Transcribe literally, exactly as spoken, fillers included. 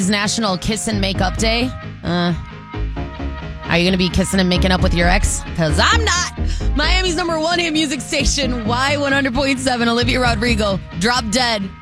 National Kiss and Make Up Day. Uh, are you going to be kissing and making up with your ex? Because I'm not. Miami's number one hit music station, Y one hundred point seven, Olivia Rodrigo, Drop Dead.